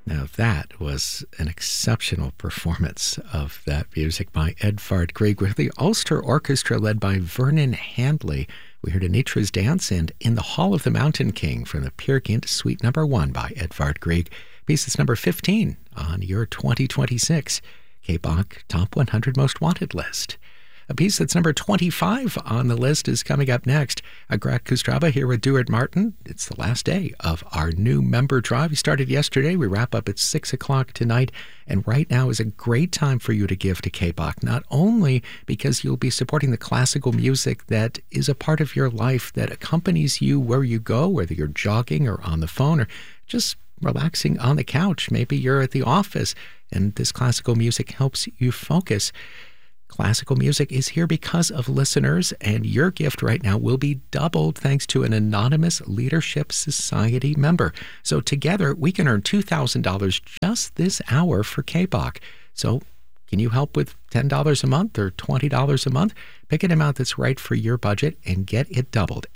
Now that was an exceptional performance of that music by Edvard Grieg with the Ulster Orchestra led by Vernon Handley. We heard Anitra's Dance and In the Hall of the Mountain King from the Peer Gynt Suite No. 1 by Edvard Grieg. Pieces number 15 on your 2026 KBOK Top 100 Most Wanted list. A piece that's number 25 on the list is coming up next. Grat Kustraba here with Duart Martin. It's the last day of our new member drive. We started yesterday. We wrap up at 6 o'clock tonight. And right now is a great time for you to give to KBOK, not only because you'll be supporting the classical music that is a part of your life that accompanies you where you go, whether you're jogging or on the phone or just relaxing on the couch. Maybe you're at the office and this classical music helps you focus. Classical music is here because of listeners, and your gift right now will be doubled thanks to an anonymous Leadership Society member. So together, we can earn $2,000 just this hour for KBOK. So can you help with $10 a month or $20 a month? Pick an amount that's right for your budget and get it doubled.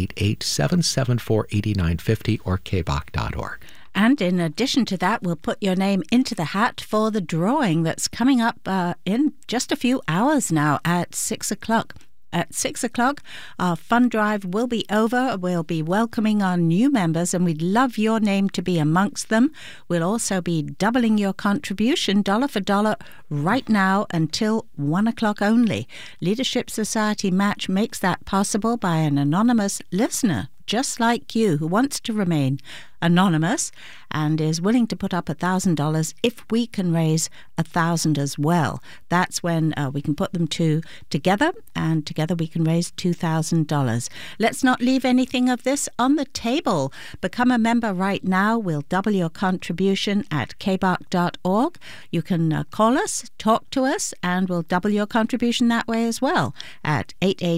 888-774-8950 or kbok.org. And in addition to that, we'll put your name into the hat for the drawing that's coming up in just a few hours now at 6 o'clock. At 6 o'clock, our fund drive will be over. We'll be welcoming our new members, and we'd love your name to be amongst them. We'll also be doubling your contribution dollar for dollar right now until 1 o'clock only. Leadership Society Match makes that possible by an anonymous listener just like you who wants to remain anonymous and is willing to put up $1,000 if we can raise $1,000 as well. That's when we can put them two together, and together we can raise $2,000. Let's not leave anything of this on the table. Become a member right now. We'll double your contribution at kbok.org. You can call us, talk to us, and we'll double your contribution that way as well at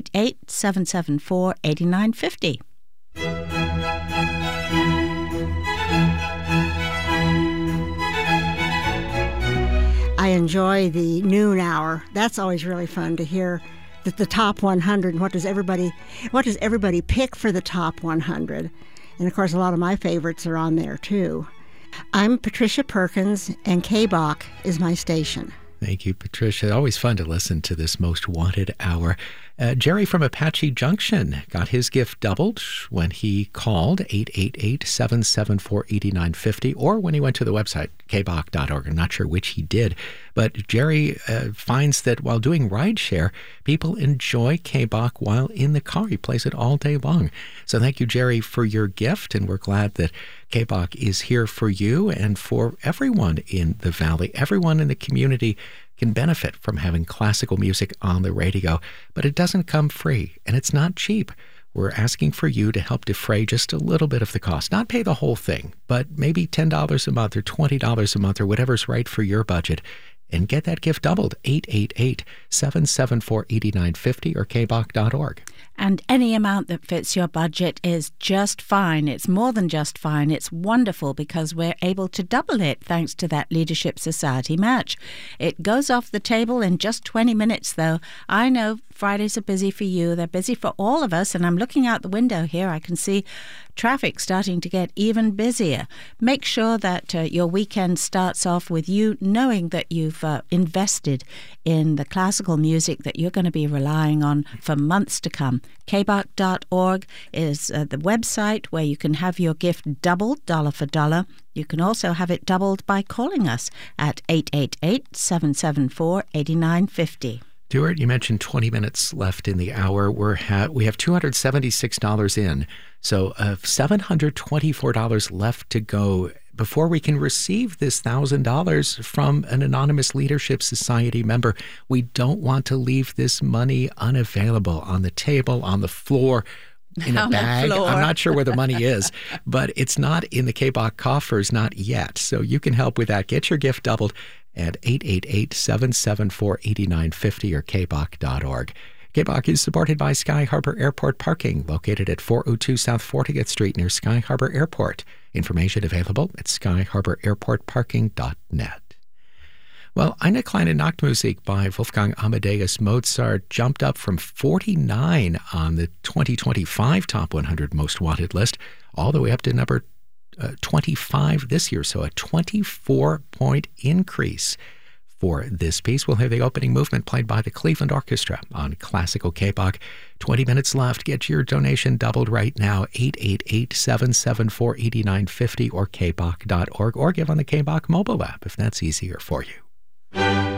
888-774-8950. I enjoy the noon hour. That's always really fun to hear the top 100. What does everybody pick for the top 100? And of course, a lot of my favorites are on there too. I'm Patricia Perkins, and KBOK is my station. Thank you, Patricia. Always fun to listen to this Most Wanted Hour. Jerry from Apache Junction got his gift doubled when he called 888-774-8950 or when he went to the website, kbok.org. I'm not sure which he did, but Jerry finds that while doing rideshare, people enjoy KBOK while in the car. He plays it all day long. So thank you, Jerry, for your gift, and we're glad that KBOK is here for you and for everyone in the Valley. Everyone in the community can benefit from having classical music on the radio, but it doesn't come free and it's not cheap. We're asking for you to help defray just a little bit of the cost, not pay the whole thing, but maybe $10 a month or $20 a month or whatever's right for your budget, and get that gift doubled. 888-774-8950 or kbok.org. And any amount that fits your budget is just fine. It's more than just fine. It's wonderful because we're able to double it thanks to that Leadership Society match. It goes off the table in just 20 minutes, though. I know Fridays are busy for you. They're busy for all of us. And I'm looking out the window here. I can see traffic starting to get even busier. Make sure that your weekend starts off with you knowing that you've invested in the classical music that you're going to be relying on for months to come. kbok.org is the website where you can have your gift doubled, dollar for dollar. You can also have it doubled by calling us at 888-774-8950. Duart, you mentioned 20 minutes left in the hour. We have $276 in, so $724 left to go before we can receive this $1,000 from an anonymous Leadership Society member. We don't want to leave this money unavailable on the table, on the floor, in a bag. I'm not sure where the money is, but it's not in the KBOK coffers, not yet. So you can help with that. Get your gift doubled at 888-774-8950 or kbok.org. KBOK is supported by Sky Harbor Airport Parking, located at 402 South 40th Street near Sky Harbor Airport. Information available at skyharbораirportparking.net. Well, Eine kleine Nachtmusik by Wolfgang Amadeus Mozart jumped up from 49 on the 2025 Top 100 Most Wanted list all the way up to number 25 this year, so a 24-point increase for this piece. We'll hear the opening movement played by the Cleveland Orchestra on Classical K-Bach. 20 minutes left. Get your donation doubled right now, 888-774-8950 or kbach.org, or give on the K-Bach mobile app if that's easier for you.